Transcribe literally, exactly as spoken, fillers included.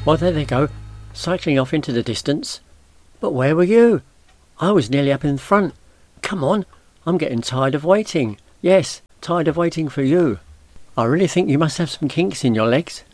Well, there they go, cycling off into the distance. But where were you? I was nearly up in front. Come on, I'm getting tired of waiting. Yes, tired of waiting for you. I really think you must have some kinks in your legs.